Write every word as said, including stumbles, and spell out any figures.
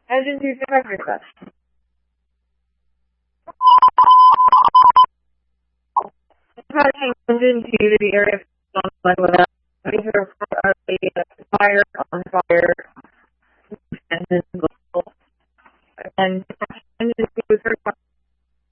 Engine two, stand by for dispatch. Dispatching engine two to the area on without making a report of a fire on fire